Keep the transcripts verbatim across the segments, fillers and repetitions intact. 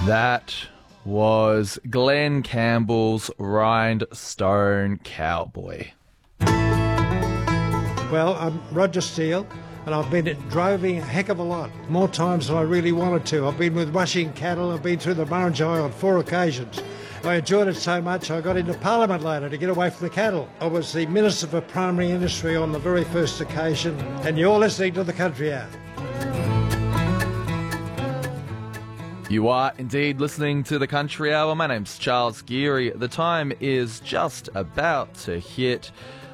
That was Glenn Campbell's Rhinestone Cowboy. Well, I'm Roger Steele, and I've been droving a heck of a lot, more times than I really wanted to. I've been with rushing cattle, I've been through the Murrumbidgee on four occasions. I enjoyed it so much I got into Parliament later to get away from the cattle. I was the Minister for Primary Industry on the very first occasion, and you're listening to The Country Hour. You are indeed listening to The Country Hour. My name's Charles Geary. The time is just about to hit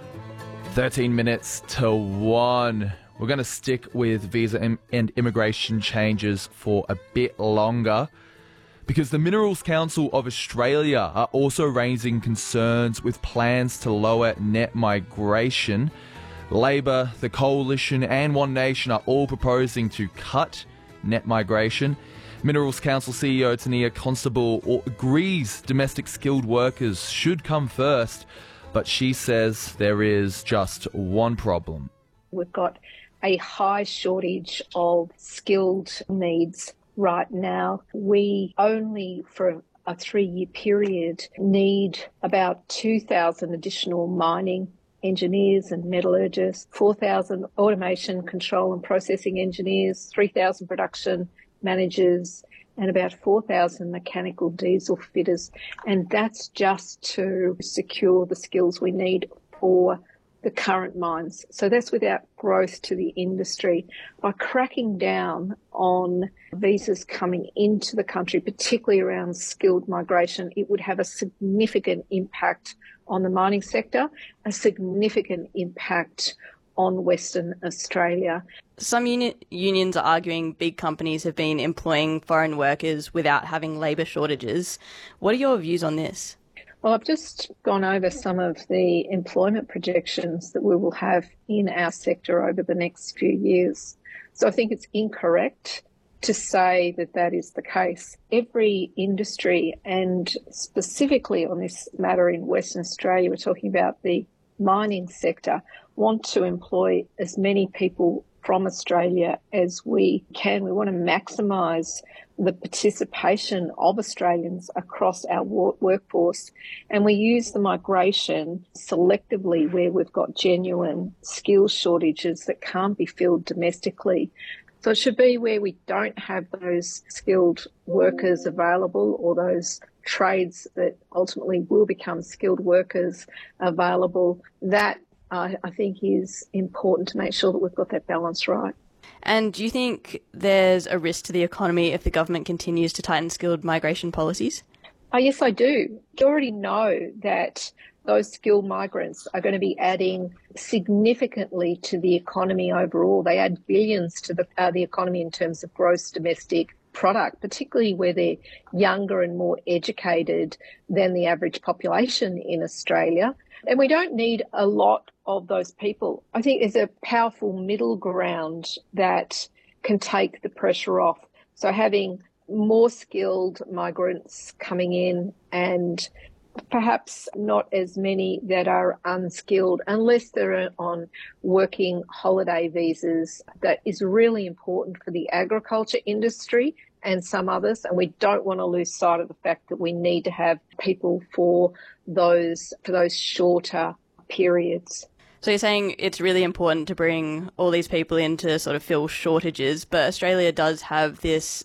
thirteen minutes to one. We're going to stick with visa im- and immigration changes for a bit longer because the Minerals Council of Australia are also raising concerns with plans to lower net migration. Labor, the Coalition and One Nation are all proposing to cut net migration. Minerals Council C E O Tania Constable agrees domestic skilled workers should come first, but she says there is just one problem. We've got a high shortage of skilled needs right now. We only, for a three-year period, need about two thousand additional mining engineers and metallurgists, four thousand automation, control and processing engineers, three thousand production managers, and about four thousand mechanical diesel fitters. And that's just to secure the skills we need for the current mines. So that's without growth to the industry. By cracking down on visas coming into the country, particularly around skilled migration, it would have a significant impact on the mining sector, a significant impact on Western Australia. Some uni- unions are arguing big companies have been employing foreign workers without having labour shortages. What are your views on this? Well, I've just gone over some of the employment projections that we will have in our sector over the next few years. So I think it's incorrect to say that that is the case. Every industry, and specifically on this matter in Western Australia, we're talking about the mining sector, want to employ as many people from Australia as we can. We want to maximise the participation of Australians across our workforce, and we use the migration selectively where we've got genuine skills shortages that can't be filled domestically. So it should be where we don't have those skilled workers available, or those trades that ultimately will become skilled workers available. That uh, I think is important to make sure that we've got that balance right. And do you think there's a risk to the economy if the government continues to tighten skilled migration policies? Oh, yes, I do. You already know that those skilled migrants are going to be adding significantly to the economy overall. They add billions to the, uh, the economy in terms of gross domestic product, particularly where they're younger and more educated than the average population in Australia. And we don't need a lot of those people. I think there's a powerful middle ground that can take the pressure off. So having more skilled migrants coming in, and perhaps not as many that are unskilled unless they're on working holiday visas. That is really important for the agriculture industry and some others, and we don't want to lose sight of the fact that we need to have people for those for those shorter periods. So you're saying it's really important to bring all these people in to sort of fill shortages, but Australia does have this